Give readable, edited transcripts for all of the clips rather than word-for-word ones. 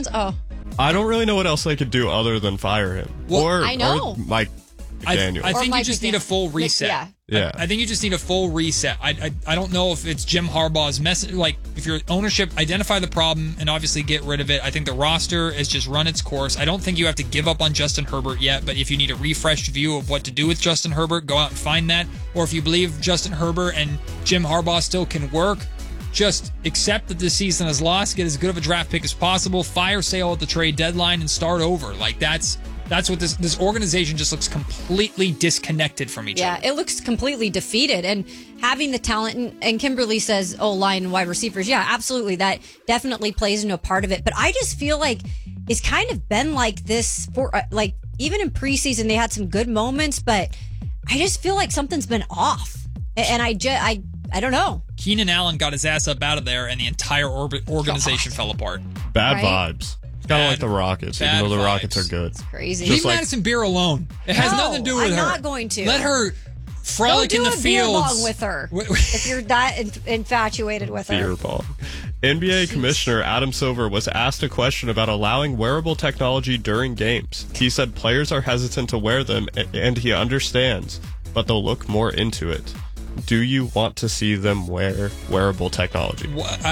seconds. Oh, I don't really know what else they could do other than fire him. Well, I know. Or Mike McDaniel. I think you Mike just need a full reset. Yeah. I think you just need a full reset. I don't know if it's Jim Harbaugh's message. Like, if your ownership, identify the problem and obviously get rid of it. I think the roster has just run its course. I don't think you have to give up on Justin Herbert yet, but if you need a refreshed view of what to do with Justin Herbert, go out and find that. Or if you believe Justin Herbert and Jim Harbaugh still can work, just accept that this season is lost, get as good of a draft pick as possible, fire sale at the trade deadline, and start over. Like, that's what this organization just looks completely disconnected from each other. Yeah, it looks completely defeated. And having the talent, and Kimberly says, line and wide receivers. Yeah, absolutely. That definitely plays into a part of it. But I just feel like it's kind of been like this for, like, even in preseason, they had some good moments, but I just feel like something's been off. And I don't know. Keenan Allen got his ass up out of there, and the entire organization fell apart. Bad Right? vibes. It's kind of like the Rockets, even though the vibes. Rockets are good. It's crazy. Leave Madison Beer alone. It has nothing to do with I'm her. not going to. Let her frolic in the Don't do a beer fields. bong with her if you're that infatuated with her. Beer ball. NBA Commissioner Adam Silver was asked a question about allowing wearable technology during games. He said players are hesitant to wear them, and he understands, but they'll look more into it. Do you want to see them wear wearable technology?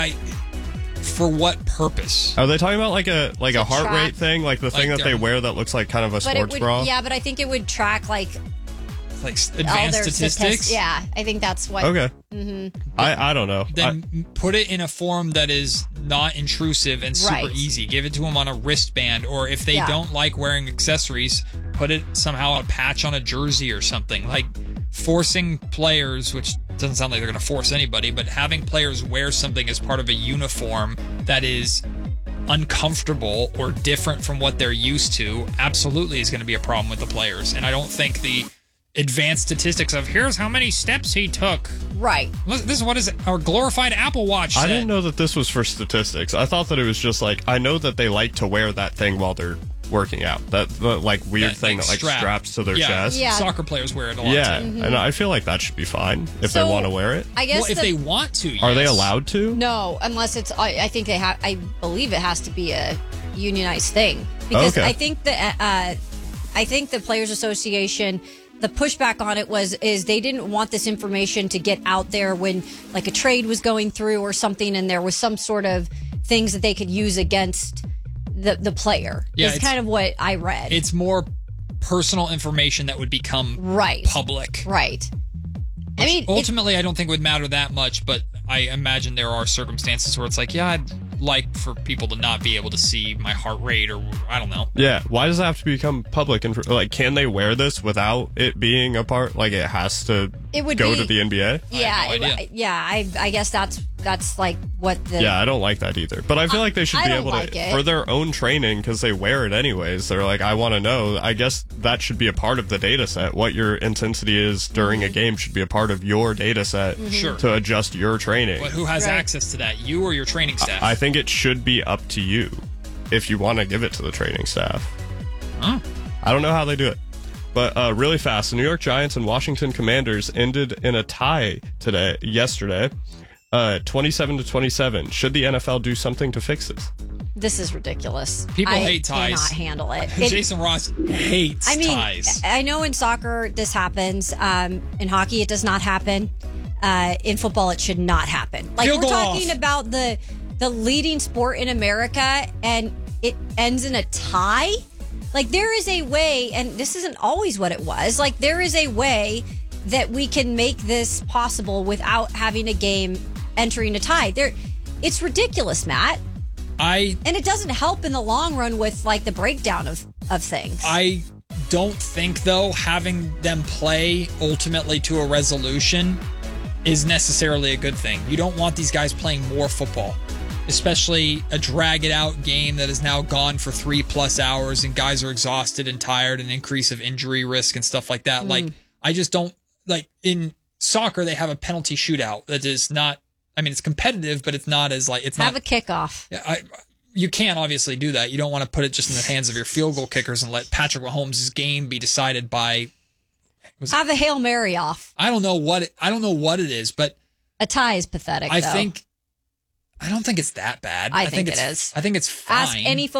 For what purpose? Are they talking about like a heart track. rate thing, like the thing that they wear that looks like kind of a But it sports would, bra? yeah, but I think it would track like Like all advanced their statistics? Yeah, I think that's what. Okay. Mm-hmm. I don't know. Then put it in a form that is not intrusive and super Right. easy. Give it to them on a wristband, or if they don't like wearing accessories, put it somehow a patch on a jersey or something. Like forcing players, which doesn't sound like they're going to force anybody, but having players wear something as part of a uniform that is uncomfortable or different from what they're used to absolutely is going to be a problem with the players. And I don't think the advanced statistics of here's how many steps he took. Right. This is what is our glorified Apple Watch said. I didn't know that this was for statistics. I thought that it was just like, I know that they like to wear that thing while they're working out. That like weird thing that like straps to their chest. Yeah, soccer players wear it a lot Yeah, too. and I feel like that should be fine if So, they want to wear it. I guess Well, if they want to, yes. Are they allowed to? No, unless it's. I think they have. I believe it has to be a unionized thing because Okay. I think the Players Association. The pushback on it is they didn't want this information to get out there when like a trade was going through or something, and there was some sort of things that they could use against the player. Yeah, it's kind of what I read. It's more personal information that would become public. Right. I Which mean, ultimately, I don't think it would matter that much, but I imagine there are circumstances where it's like, yeah, I'd like for people to not be able to see my heart rate, or I don't know. Yeah, why does it have to become public? And like, can they wear this without it being a part? Like, it has to go to the NBA? I guess that's like what the. Yeah, I don't like that either. But I feel like they should I be don't able like to, it. for their own training, because they wear it anyways. They're like, I want to know. I guess that should be a part of the data set. What your intensity is during a game should be a part of your data set Sure. to adjust your training. But who has access to that? You or your training staff? I think it should be up to you if you want to give it to the training staff. Huh. I don't know how they do it. But really fast, the New York Giants and Washington Commanders ended in a tie yesterday, 27-27. Should the NFL do something to fix this? This is ridiculous. People I hate ties. Cannot handle it. Jason Ross hates ties. I know in soccer this happens. In hockey, it does not happen. In football, it should not happen. Like Field we're goal talking off. about the leading sport in America, and it ends in a tie. Like there is a way, and this isn't always what it was. Like there is a way that we can make this possible without having a game entering a tie. It's ridiculous, Matt. And it doesn't help in the long run with like the breakdown of things. I don't think, though, having them play ultimately to a resolution is necessarily a good thing. You don't want these guys playing more football, especially a drag-it-out game that is now gone for 3+ hours and guys are exhausted and tired, and increase of injury risk and stuff like that. Like, I just don't, like, in soccer, they have a penalty shootout that is not, I mean, it's competitive, but it's not as, like, it's Have not. a kickoff. You can't obviously do that. You don't want to put it just in the hands of your field goal kickers and let Patrick Mahomes' game be decided by. Have a Hail Mary off. I don't know what it is, but a tie is pathetic. I don't think it's that bad. I think it's, it is. I think it's fine. Ask any